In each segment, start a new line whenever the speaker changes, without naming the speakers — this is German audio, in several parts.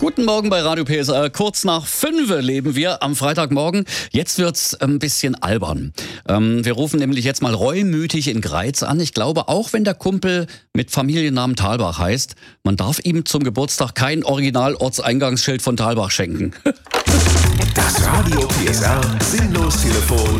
Guten Morgen bei Radio PSR. Kurz nach 5 leben wir am Freitagmorgen. Jetzt wird's ein bisschen albern. Wir rufen nämlich jetzt mal reumütig in Greiz an. Ich glaube, auch wenn der Kumpel mit Familiennamen Thalbach heißt, man darf ihm zum Geburtstag kein Original-Ortseingangsschild von Thalbach schenken.
Das Radio PSR Sinnlos-Telefon.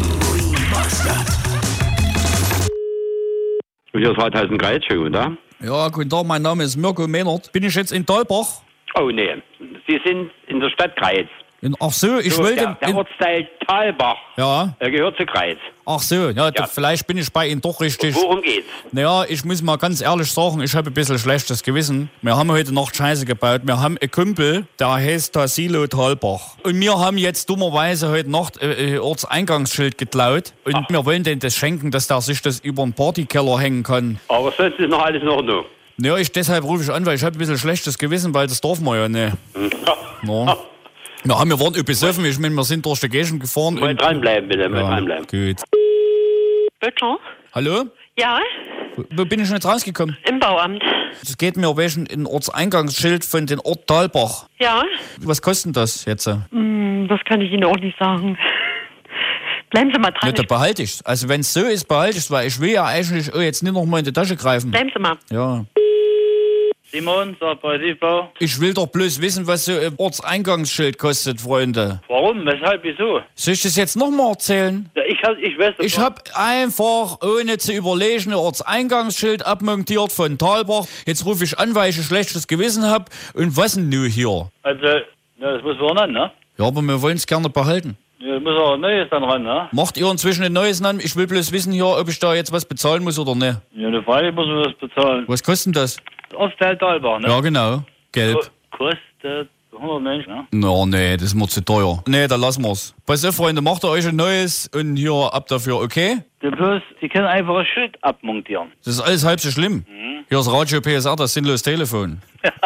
Hier ist Waldhausen Greiz, schön, oder?
Ja, guten Tag, mein Name ist Mirko Mehnert. Bin ich jetzt in Thalbach?
Oh, nee. Sie sind in der Stadt Greiz.
Ach so, ich
So,
wollte...
der Ortsteil Thalbach
Ja,
gehört zu Greiz.
ach so, ja,
Ja.
vielleicht bin ich bei Ihnen doch richtig.
Worum geht's?
Naja, ich muss mal ganz ehrlich sagen, ich habe ein bisschen schlechtes Gewissen. Wir haben heute Nacht Scheiße gebaut. Wir haben einen Kumpel, der heißt Tassilo Thalbach. Und wir haben jetzt dummerweise heute Nacht ein Ortseingangsschild geklaut. Und wir wollen denen das schenken, dass der sich das über den Partykeller hängen kann.
Aber sonst ist noch alles in Ordnung.
Ja, deshalb rufe ich an, weil ich habe ein bisschen schlechtes Gewissen, weil das darf man ja nicht. Ja. Ja, wir waren besoffen, ich meine, wir sind durch die Gegend gefahren.
Mal dranbleiben, bitte, mal
Ja,
dranbleiben.
gut.
Bitte?
Hallo?
Ja,
Wo bin ich jetzt rausgekommen?
im Bauamt.
Es geht mir wegen ein Ortseingangsschild von den Ort Thalbach.
Ja,
Was kostet das jetzt?
das kann ich Ihnen auch nicht sagen. Bleiben Sie mal
Ja,
dran.
da behalte ich's. Also wenn es so ist, behalte ich's, weil ich will ja eigentlich jetzt nicht noch mal in die Tasche greifen.
Bleiben Sie mal.
Ja.
Simon, sagt bei Tiefbau.
Ich will doch bloß wissen, was so ein Ortseingangsschild kostet, Freunde.
Warum? Weshalb? Wieso?
Soll ich das jetzt noch mal erzählen?
Ja, ich weiß das
Ich habe einfach, ohne zu überlegen, ein Ortseingangsschild abmontiert von Thalbach. Jetzt rufe ich an, weil ich ein schlechtes Gewissen habe. Und was denn nun hier?
Also, ja, das muss man ran, ne?
Ja, aber wir wollen es gerne behalten.
Ja, muss auch ein Neues dann ran, ne?
Macht ihr inzwischen ein neues an? Ich will bloß wissen hier, ob ich da jetzt was bezahlen muss oder nicht.
Ja, eine Frage muss man das bezahlen.
Was kostet das?
Ortsteil Thalbach, ne?
Ja, genau. Gelb.
Kostet 190, ne?
No, nee, das ist mir zu teuer. Nee, da lassen wir's. Pass auf, Freunde, macht ihr euch ein neues und hier ab dafür, okay?
Ja, bloß, Sie können einfach ein Schild abmontieren.
Das ist alles halb so schlimm. Hier ist Radio PSR, das sinnlos Telefon.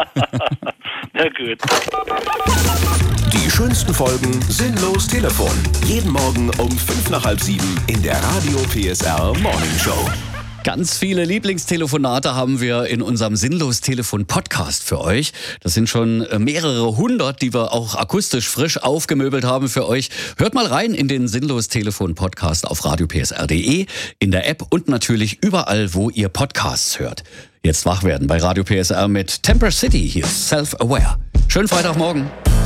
Na gut.
Die schönsten Folgen Sinnlos Telefon. Jeden Morgen um 6:55 in der Radio PSR Morning Show.
Ganz viele Lieblingstelefonate haben wir in unserem Sinnlos-Telefon-Podcast für euch. Das sind schon mehrere hundert, die wir auch akustisch frisch aufgemöbelt haben für euch. Hört mal rein in den Sinnlos-Telefon-Podcast auf radiopsr.de, in der App und natürlich überall, wo ihr Podcasts hört. Jetzt wach werden bei Radio PSR mit Temper City. Hier ist Self-Aware. Schönen Freitagmorgen.